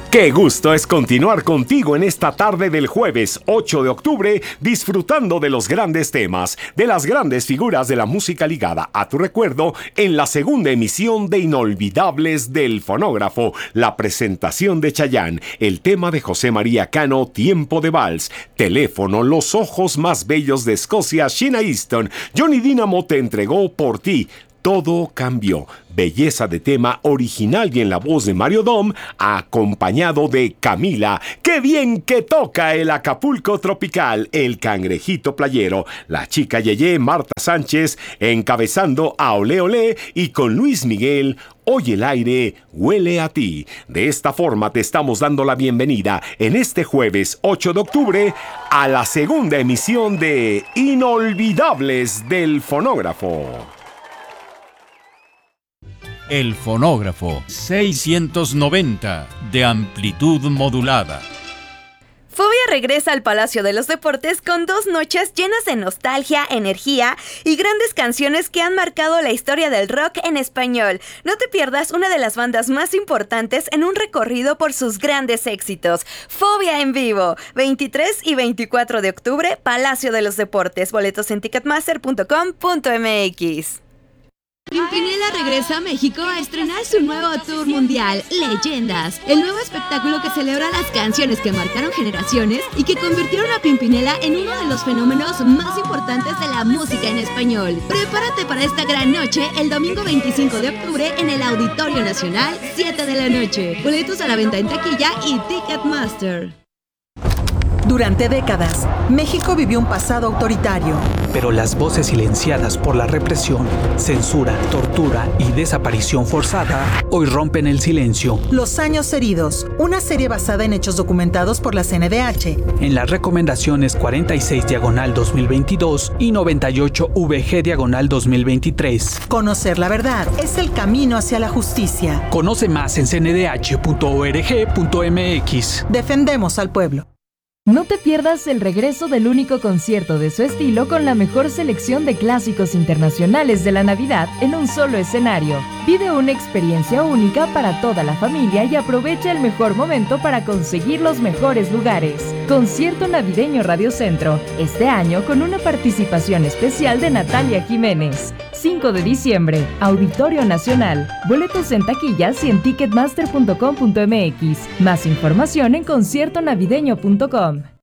Qué gusto es continuar contigo en esta tarde del jueves 8 de octubre, disfrutando de los grandes temas, de las grandes figuras de la música ligada a tu recuerdo en la segunda emisión de Inolvidables del Fonógrafo, la presentación de Chayanne, el tema de José María Cano, Tiempo de Vals, Teléfono, Los ojos más bellos de Escocia, Sheena Easton, Johnny Dynamo te entregó Por ti. Todo cambió. Belleza de tema original y en la voz de Mario Dom, acompañado de Camila. ¡Qué bien que toca el Acapulco Tropical! El Cangrejito Playero, la chica Yeye Marta Sánchez, encabezando a Olé Olé y con Luis Miguel, Hoy el aire huele a ti. De esta forma te estamos dando la bienvenida en este jueves 8 de octubre a la segunda emisión de Inolvidables del Fonógrafo. El Fonógrafo 690 de amplitud modulada. Fobia regresa al Palacio de los Deportes con 2 noches llenas de nostalgia, energía y grandes canciones que han marcado la historia del rock en español. No te pierdas una de las bandas más importantes en un recorrido por sus grandes éxitos. Fobia en vivo, 23 y 24 de octubre, Palacio de los Deportes. Boletos en ticketmaster.com.mx. Pimpinela regresa a México a estrenar su nuevo tour mundial, Leyendas, el nuevo espectáculo que celebra las canciones que marcaron generaciones y que convirtieron a Pimpinela en uno de los fenómenos más importantes de la música en español. Prepárate para esta gran noche el domingo 25 de octubre en el Auditorio Nacional, 7 de la noche. Boletos a la venta en taquilla y Ticketmaster. Durante décadas, México vivió un pasado autoritario. Pero las voces silenciadas por la represión, censura, tortura y desaparición forzada hoy rompen el silencio. Los años heridos, una serie basada en hechos documentados por la CNDH. En las recomendaciones 46/2022 y 98/VG/2023. Conocer la verdad es el camino hacia la justicia. Conoce más en cndh.org.mx. Defendemos al pueblo. No te pierdas el regreso del único concierto de su estilo con la mejor selección de clásicos internacionales de la Navidad en un solo escenario. Vive una experiencia única para toda la familia y aprovecha el mejor momento para conseguir los mejores lugares. Concierto Navideño Radio Centro, este año con una participación especial de Natalia Jiménez. 5 de diciembre, Auditorio Nacional. Boletos en taquillas y en ticketmaster.com.mx. Más información en conciertonavideño.com.